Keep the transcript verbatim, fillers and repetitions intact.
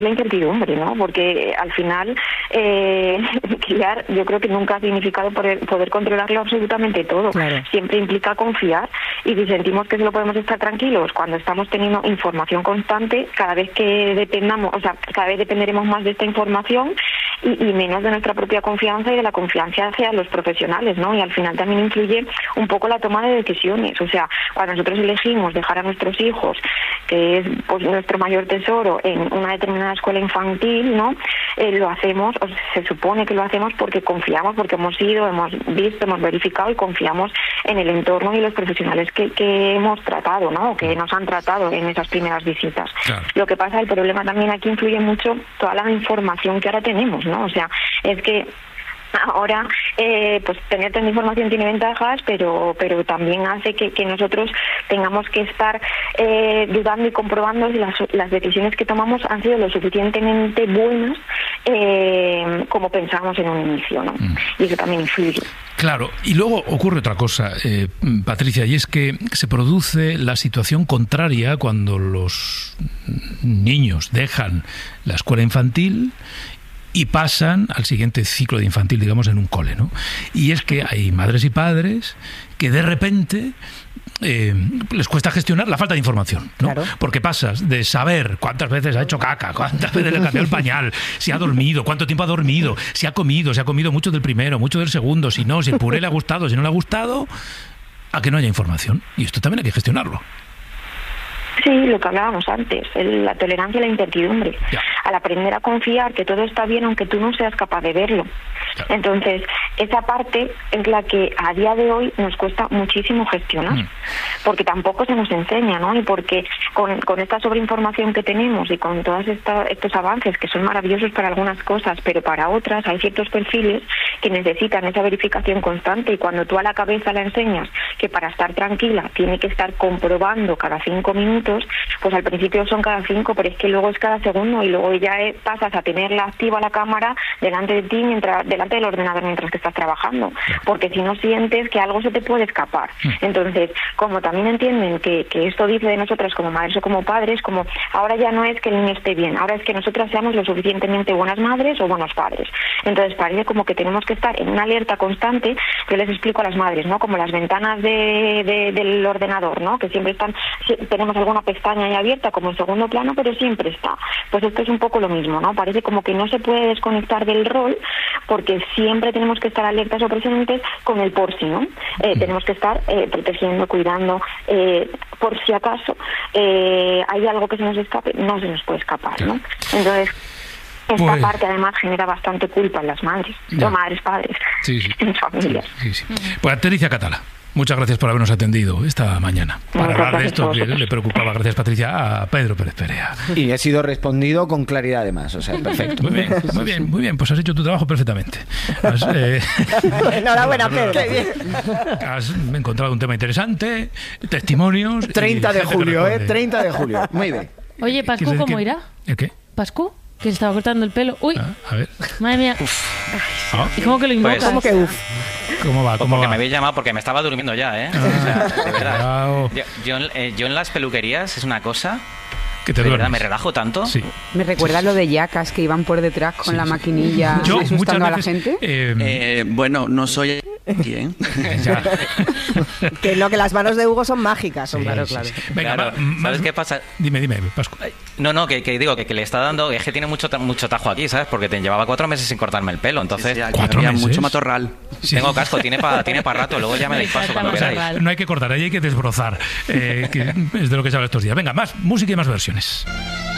la incertidumbre, ¿no? Porque al final eh, criar yo creo que nunca ha significado poder, poder controlarlo absolutamente todo. Claro. Siempre implica confiar, y si sentimos que solo podemos estar tranquilos cuando estamos teniendo información constante, cada vez que dependamos, o sea, cada vez dependeremos más de esta información y, y menos de nuestra propia confianza y de la confianza hacia los profesionales, ¿no? Y al final también influye un poco la toma de decisiones. O sea, cuando nosotros elegimos dejar a nuestros hijos, que es pues nuestro mayor tesoro, en una determinada escuela infantil, ¿no? Eh, lo hacemos, o se supone que lo hacemos porque confiamos, porque hemos ido, hemos visto, hemos verificado y confiamos en el entorno y los profesionales que, que hemos tratado, ¿no? O que nos han tratado en esas primeras visitas. Claro. Lo que pasa, el problema también aquí influye mucho toda la información que ahora tenemos, ¿no? O sea, es que ahora, eh, pues tener tanta información tiene ventajas, pero pero también hace que, que nosotros tengamos que estar eh, dudando y comprobando si las, las decisiones que tomamos han sido lo suficientemente buenas eh, como pensábamos en un inicio, ¿no? Mm. Y eso también influye. Claro, y luego ocurre otra cosa, eh, Patricia, y es que se produce la situación contraria cuando los niños dejan la escuela infantil y pasan al siguiente ciclo de infantil, digamos, en un cole, ¿no? Y es que hay madres y padres que de repente eh, les cuesta gestionar la falta de información, ¿no? Claro. Porque pasas de saber cuántas veces ha hecho caca, cuántas veces le ha cambiado el pañal, si ha dormido, cuánto tiempo ha dormido, si ha comido, si ha comido mucho del primero, mucho del segundo, si no, si el puré le ha gustado, si no le ha gustado, a que no haya información. Y esto también hay que gestionarlo. Sí, lo que hablábamos antes, el, la tolerancia a la incertidumbre, ya. Al aprender a confiar que todo está bien aunque tú no seas capaz de verlo. Claro. Entonces, esa parte es la que a día de hoy nos cuesta muchísimo gestionar, mm. porque tampoco se nos enseña, ¿no? Y porque con, con esta sobreinformación que tenemos y con todos estos avances que son maravillosos para algunas cosas, pero para otras hay ciertos perfiles que necesitan esa verificación constante, y cuando tú a la cabeza la enseñas que para estar tranquila tiene que estar comprobando cada cinco minutos, pues al principio son cada cinco, pero es que luego es cada segundo, y luego ya pasas a tenerla activa la cámara delante de ti, mientras delante del ordenador mientras que estás trabajando, porque si no sientes que algo se te puede escapar. Entonces, como también entienden que, que esto dice de nosotras como madres o como padres, como ahora ya no es que el niño esté bien, ahora es que nosotras seamos lo suficientemente buenas madres o buenos padres. Entonces parece como que tenemos que estar en una alerta constante. Yo les explico a las madres, ¿no? Como las ventanas de, de, del ordenador, ¿no? Que siempre están, tenemos alguna pestaña ahí abierta como en segundo plano, pero siempre está. Pues esto es un poco lo mismo, ¿no? Parece como que no se puede desconectar del rol, porque siempre tenemos que estar alertas o presentes con el por si, ¿no? Eh, tenemos que estar eh, protegiendo, cuidando, eh, por si acaso eh, hay algo que se nos escape, no se nos puede escapar, ¿no? Entonces, esta pues, parte además genera bastante culpa en las madres, no madres, padres, sí, sí, en familias. Sí, sí, sí. Pues Patricia Catala, muchas gracias por habernos atendido esta mañana para Muchas hablar de esto que vosotros. le preocupaba. Gracias, Patricia, a Pedro Pérez Perea. Y he sido respondido con claridad además, o sea, perfecto. Muy bien, muy bien, muy bien, pues has hecho tu trabajo perfectamente. Has, eh... Enhorabuena, Pedro. Qué bien. Has encontrado un tema interesante, testimonios. treinta de julio, ¿eh? treinta de julio. Muy bien. Oye, Pascu, ¿cómo irá? ¿El qué? ¿Pascu? Que se estaba cortando el pelo. Uy, Ah, a ver. madre mía. Ah. ¿Y cómo que lo invocas? Pues- ¿Cómo que uf? ¿Cómo va? Pues ¿Cómo porque va? me habéis llamado porque me estaba durmiendo ya, ¿eh? Ah, O sea, de verdad. bravo. Yo, yo, en- eh, yo en las peluquerías es una cosa... Que te De verdad, duermes. me relajo tanto. Sí. Me recuerda lo de yacas que iban por detrás con Sí, la sí. maquinilla Yo muchas asustando a la veces, gente. eh, Eh, bueno, no soy aquí, ¿eh? ya. Que no, que las manos de Hugo son mágicas. Sí, Claro, sí, claro. sí. Venga, Claro, va, más- ¿sabes qué pasa? Dime, dime, Pascu. No, no, que, que digo que, que le está dando... Es que tiene mucho, ta- mucho tajo aquí, ¿sabes? Porque te llevaba cuatro meses sin cortarme el pelo, entonces... Sí, aquí ¿Cuatro había meses? mucho matorral. Sí, Tengo sí. casco, tiene para tiene pa rato, luego ya me dais paso cuando O sea, queráis. Vale. No hay que cortar, ahí hay que desbrozar, eh, que es de lo que se habla estos días. Venga, más música y más versiones.